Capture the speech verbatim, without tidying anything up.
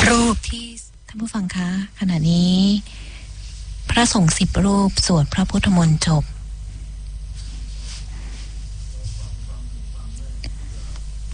รูปที่ท่านผู้ฟังคะขณะนี้พระสงฆ์สิบรูปสวดพระพุทธมนต์จบ